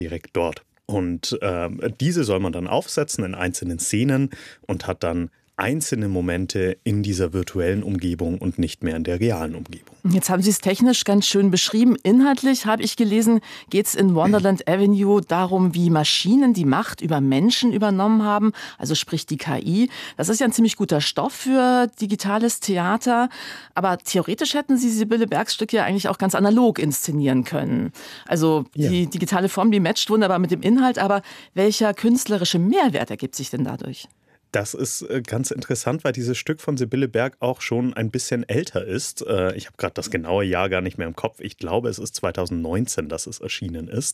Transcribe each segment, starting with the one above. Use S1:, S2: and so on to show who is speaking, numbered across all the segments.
S1: direkt dort. Und diese soll man dann aufsetzen in einzelnen Szenen und hat dann einzelne Momente in dieser virtuellen Umgebung und nicht mehr in der realen Umgebung.
S2: Jetzt haben Sie es technisch ganz schön beschrieben. Inhaltlich, habe ich gelesen, geht es in Wonderland Avenue darum, wie Maschinen die Macht über Menschen übernommen haben, also sprich die KI. Das ist ja ein ziemlich guter Stoff für digitales Theater. Aber theoretisch hätten Sie Sibylle Bergs Stück ja eigentlich auch ganz analog inszenieren können. Also die digitale Form, die matcht wunderbar mit dem Inhalt. Aber welcher künstlerische Mehrwert ergibt sich denn dadurch?
S1: Das ist ganz interessant, weil dieses Stück von Sibylle Berg auch schon ein bisschen älter ist. Ich habe gerade das genaue Jahr gar nicht mehr im Kopf. Ich glaube, es ist 2019, dass es erschienen ist.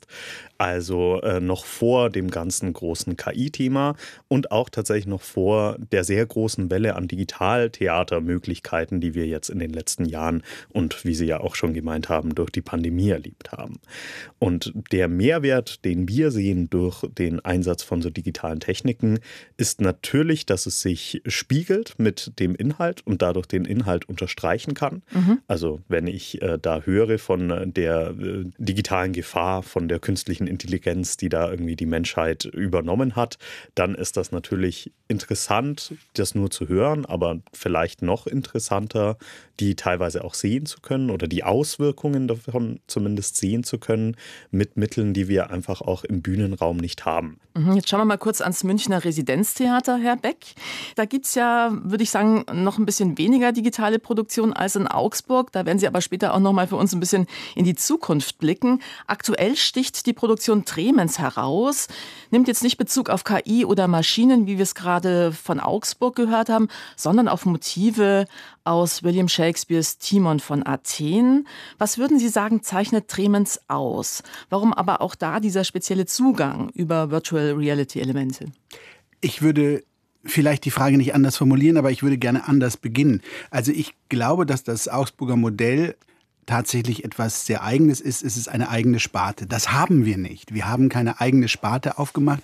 S1: Also noch vor dem ganzen großen KI-Thema und auch tatsächlich noch vor der sehr großen Welle an Digitaltheatermöglichkeiten, die wir jetzt in den letzten Jahren und wie Sie ja auch schon gemeint haben, durch die Pandemie erlebt haben. Und der Mehrwert, den wir sehen durch den Einsatz von so digitalen Techniken, ist natürlich, dass es sich spiegelt mit dem Inhalt und dadurch den Inhalt unterstreichen kann. Also wenn ich da höre von der digitalen Gefahr, von der künstlichen Intelligenz, die da irgendwie die Menschheit übernommen hat, dann ist das natürlich interessant, das nur zu hören, aber vielleicht noch interessanter, die teilweise auch sehen zu können oder die Auswirkungen davon zumindest sehen zu können mit Mitteln, die wir einfach auch im Bühnenraum nicht haben.
S2: Jetzt schauen wir mal kurz ans Münchner Residenztheater, Herr Beck. Da gibt es ja, würde ich sagen, noch ein bisschen weniger digitale Produktion als in Augsburg. Da werden Sie aber später auch noch mal für uns ein bisschen in die Zukunft blicken. Aktuell sticht die Produktion Tremens heraus, nimmt jetzt nicht Bezug auf KI oder Maschinen, wie wir es gerade von Augsburg gehört haben, sondern auf Motive aus William Shakespeares Timon von Athen. Was würden Sie sagen, zeichnet Tremens aus? Warum aber auch da dieser spezielle Zugang über Virtual Reality Elemente?
S3: Ich würde vielleicht die Frage nicht anders formulieren, aber ich würde gerne anders beginnen. Also ich glaube, dass das Augsburger Modell tatsächlich etwas sehr Eigenes ist. Es ist eine eigene Sparte. Das haben wir nicht. Wir haben keine eigene Sparte aufgemacht,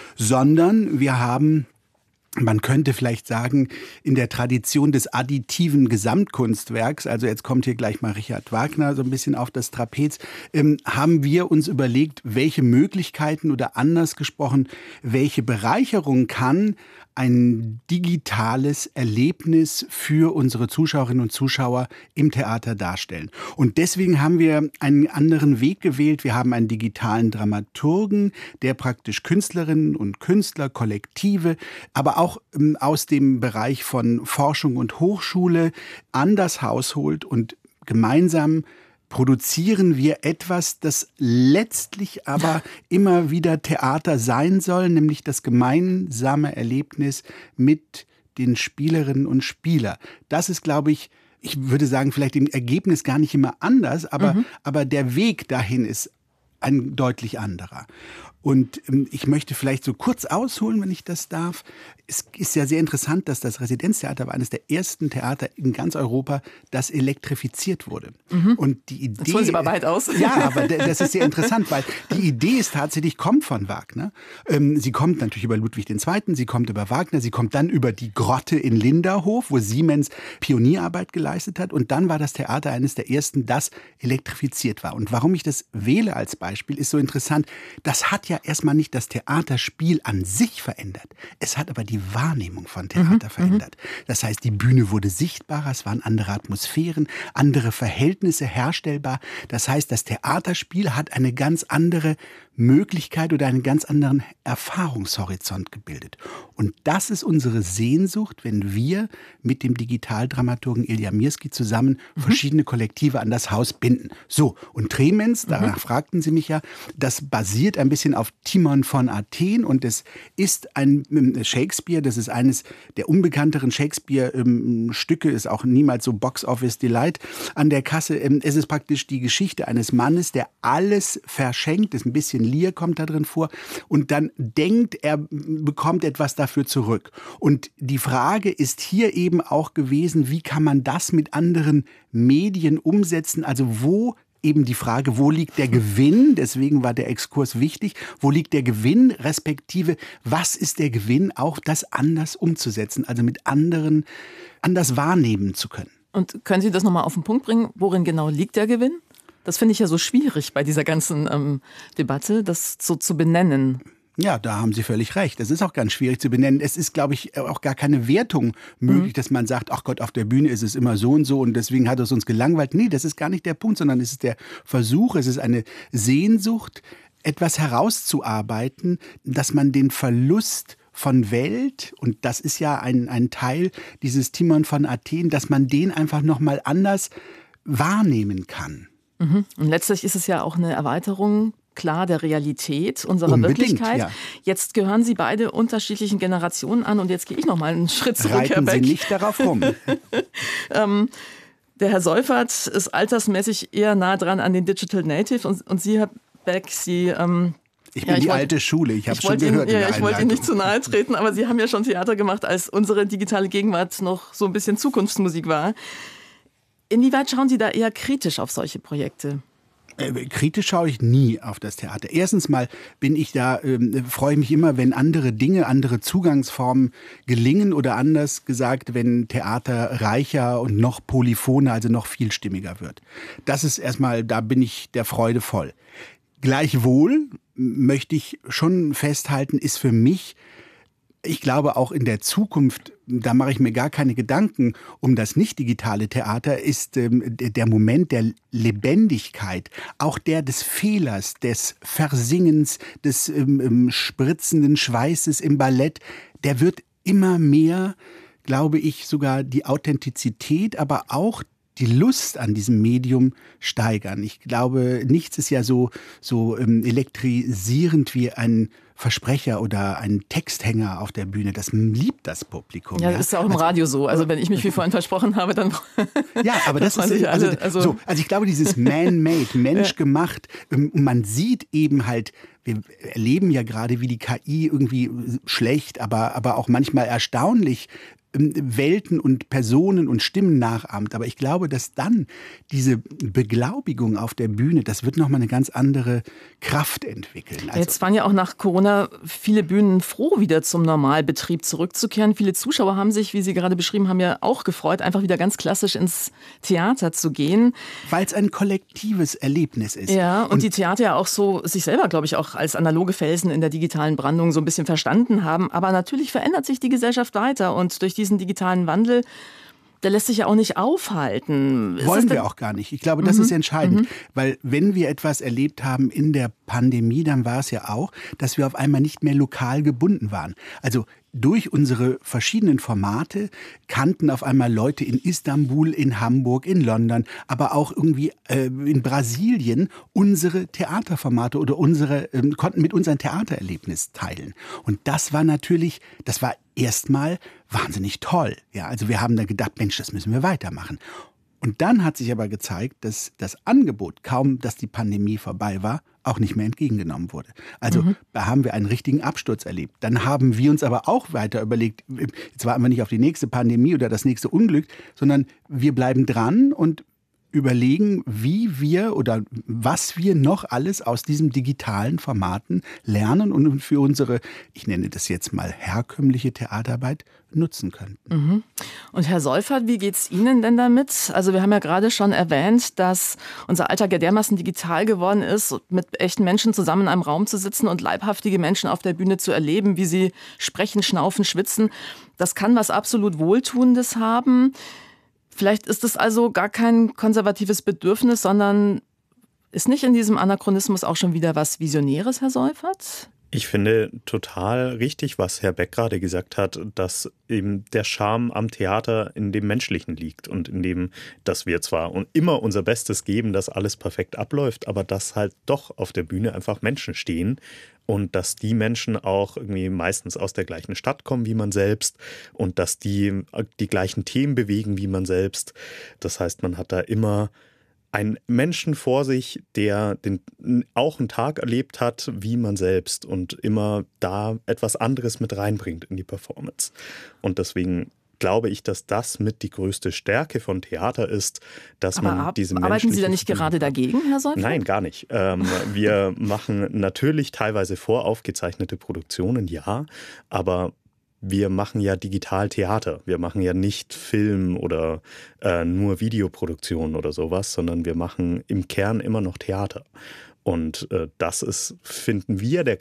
S3: sondern wir haben, man könnte vielleicht sagen, in der Tradition des additiven Gesamtkunstwerks, also jetzt kommt hier gleich mal Richard Wagner so ein bisschen auf das Trapez, haben wir uns überlegt, welche Möglichkeiten oder anders gesprochen, welche Bereicherung kann ein digitales Erlebnis für unsere Zuschauerinnen und Zuschauer im Theater darstellen. Und deswegen haben wir einen anderen Weg gewählt. Wir haben einen digitalen Dramaturgen, der praktisch Künstlerinnen und Künstler, Kollektive, aber auch aus dem Bereich von Forschung und Hochschule an das Haus holt und gemeinsam produzieren wir etwas, das letztlich aber immer wieder Theater sein soll, nämlich das gemeinsame Erlebnis mit den Spielerinnen und Spielern. Das ist, glaube ich würde sagen, vielleicht im Ergebnis gar nicht immer anders, aber der Weg dahin ist ein deutlich anderer. Und ich möchte vielleicht so kurz ausholen, wenn ich das darf. Es ist ja sehr interessant, dass das Residenztheater war eines der ersten Theater in ganz Europa, das elektrifiziert wurde. Und die Idee,
S2: das holen Sie aber weit aus.
S3: Ja, aber das ist sehr interessant, weil die Idee ist tatsächlich, kommt von Wagner. Sie kommt natürlich über Ludwig II., sie kommt über Wagner, sie kommt dann über die Grotte in Linderhof, wo Siemens Pionierarbeit geleistet hat. Und dann war das Theater eines der ersten, das elektrifiziert war. Und warum ich das wähle als Beispiel, ist so interessant. Das hat ja erstmal nicht das Theaterspiel an sich verändert. Es hat aber die Wahrnehmung von Theater verändert. Das heißt, die Bühne wurde sichtbarer, es waren andere Atmosphären, andere Verhältnisse herstellbar. Das heißt, das Theaterspiel hat eine ganz andere Möglichkeit oder einen ganz anderen Erfahrungshorizont gebildet. Und das ist unsere Sehnsucht, wenn wir mit dem Digitaldramaturgen Ilja Mirski zusammen verschiedene Kollektive an das Haus binden. So, und Tremens, danach fragten Sie mich ja, das basiert ein bisschen auf Timon von Athen und es ist ein Shakespeare, das ist eines der unbekannteren Shakespeare-Stücke, ist auch niemals so Box-Office-Delight an der Kasse. Es ist praktisch die Geschichte eines Mannes, der alles verschenkt, ist ein bisschen Lear kommt da drin vor und dann denkt, er bekommt etwas dafür zurück. Und die Frage ist hier eben auch gewesen, wie kann man das mit anderen Medien umsetzen? Also wo eben die Frage, wo liegt der Gewinn? Deswegen war der Exkurs wichtig. Wo liegt der Gewinn? Respektive, was ist der Gewinn? Auch das anders umzusetzen, also mit anderen anders wahrnehmen zu können.
S2: Und können Sie das nochmal auf den Punkt bringen? Worin genau liegt der Gewinn? Das finde ich ja so schwierig bei dieser ganzen Debatte, das so zu benennen.
S3: Ja, da haben Sie völlig recht. Es ist auch ganz schwierig zu benennen. Es ist, glaube ich, auch gar keine Wertung möglich, dass man sagt, ach Gott, auf der Bühne ist es immer so und deswegen hat es uns gelangweilt. Nee, das ist gar nicht der Punkt, sondern es ist der Versuch, es ist eine Sehnsucht, etwas herauszuarbeiten, dass man den Verlust von Welt, und das ist ja ein Teil dieses Timon von Athen, dass man den einfach nochmal anders wahrnehmen kann.
S2: Und letztlich ist es ja auch eine Erweiterung, klar, der Realität, unserer Wirklichkeit. Ja. Jetzt gehören Sie beide unterschiedlichen Generationen an und jetzt gehe ich noch mal einen Schritt zurück,
S3: Reiten
S2: Herr Beck.
S3: Sie nicht darauf rum.
S2: Der Herr Seufert ist altersmäßig eher nah dran an den Digital Native und Sie, Herr Beck, Sie...
S3: Ich bin die alte Schule, ich habe schon gehört.
S2: Ich wollte Ihnen nicht zu nahe treten, aber Sie haben ja schon Theater gemacht, als unsere digitale Gegenwart noch so ein bisschen Zukunftsmusik war. Inwieweit schauen Sie da eher kritisch auf solche Projekte?
S3: Kritisch schaue ich nie auf das Theater. Erstens mal bin ich da, freue ich mich immer, wenn andere Dinge, andere Zugangsformen gelingen oder anders gesagt, wenn Theater reicher und noch polyphoner, also noch vielstimmiger wird. Das ist erstmal, da bin ich der Freude voll. Gleichwohl möchte ich schon festhalten, ist für mich, ich glaube auch in der Zukunft, da mache ich mir gar keine Gedanken um das nicht-digitale Theater, ist der Moment der Lebendigkeit, auch der des Fehlers, des Versingens, des spritzenden Schweißes im Ballett, der wird immer mehr, glaube ich, sogar die Authentizität, aber auch die Lust an diesem Medium steigern. Ich glaube, nichts ist ja so elektrisierend wie ein Versprecher oder ein Texthänger auf der Bühne. Das liebt das Publikum.
S2: Ja, das ist ja auch im Radio so. Also wenn ich mich wie vorhin versprochen habe, dann...
S3: Ja, aber das ist... Also ich glaube, dieses Man-Made, menschgemacht, man sieht eben halt, wir erleben ja gerade, wie die KI irgendwie schlecht, aber auch manchmal erstaunlich Welten und Personen und Stimmen nachahmt. Aber ich glaube, dass dann diese Beglaubigung auf der Bühne, das wird nochmal eine ganz andere Kraft entwickeln. Also
S2: jetzt waren ja auch nach Corona viele Bühnen froh, wieder zum Normalbetrieb zurückzukehren. Viele Zuschauer haben sich, wie Sie gerade beschrieben haben, ja auch gefreut, einfach wieder ganz klassisch ins Theater zu gehen.
S3: Weil es ein kollektives Erlebnis ist.
S2: Ja, und die Theater ja auch so sich selber, glaube ich, auch als analoge Felsen in der digitalen Brandung so ein bisschen verstanden haben. Aber natürlich verändert sich die Gesellschaft weiter und durch diesen digitalen Wandel, der lässt sich ja auch nicht aufhalten.
S3: Wollen wir auch gar nicht. Ich glaube, das ist entscheidend. Weil wenn wir etwas erlebt haben in der Pandemie, dann war es ja auch, dass wir auf einmal nicht mehr lokal gebunden waren. Also durch unsere verschiedenen Formate kannten auf einmal Leute in Istanbul, in Hamburg, in London, aber auch irgendwie in Brasilien unsere Theaterformate oder konnten mit unserem Theatererlebnis teilen. Und das war erstmal wahnsinnig toll. Ja, also wir haben da gedacht, Mensch, das müssen wir weitermachen. Und dann hat sich aber gezeigt, dass das Angebot, kaum dass die Pandemie vorbei war, auch nicht mehr entgegengenommen wurde. Also da haben wir einen richtigen Absturz erlebt. Dann haben wir uns aber auch weiter überlegt, jetzt warten wir nicht auf die nächste Pandemie oder das nächste Unglück, sondern wir bleiben dran und überlegen, wie wir oder was wir noch alles aus diesen digitalen Formaten lernen und für unsere, ich nenne das jetzt mal herkömmliche Theaterarbeit, nutzen könnten.
S2: Und Herr Seufert, wie geht's Ihnen denn damit? Also wir haben ja gerade schon erwähnt, dass unser Alltag ja dermaßen digital geworden ist, mit echten Menschen zusammen in einem Raum zu sitzen und leibhaftige Menschen auf der Bühne zu erleben, wie sie sprechen, schnaufen, schwitzen. Das kann was absolut Wohltuendes haben. Vielleicht ist es also gar kein konservatives Bedürfnis, sondern ist nicht in diesem Anachronismus auch schon wieder was Visionäres, Herr Seufert?
S1: Ich finde total richtig, was Herr Beck gerade gesagt hat, dass eben der Charme am Theater in dem Menschlichen liegt und in dem, dass wir zwar immer unser Bestes geben, dass alles perfekt abläuft, aber dass halt doch auf der Bühne einfach Menschen stehen und dass die Menschen auch irgendwie meistens aus der gleichen Stadt kommen wie man selbst und dass die gleichen Themen bewegen wie man selbst. Das heißt, man hat da immer einen Menschen vor sich, der auch einen Tag erlebt hat wie man selbst und immer da etwas anderes mit reinbringt in die Performance. Und deswegen glaube ich, dass das mit die größte Stärke von Theater ist, dass man diese menschliche...
S2: Arbeiten Sie da nicht gerade dagegen, Herr Seufert?
S1: Nein, gar nicht. Wir machen natürlich teilweise voraufgezeichnete Produktionen, ja, aber wir machen ja digital Theater. Wir machen ja nicht Film oder nur Videoproduktion oder sowas, sondern wir machen im Kern immer noch Theater. Und das ist, finden wir, der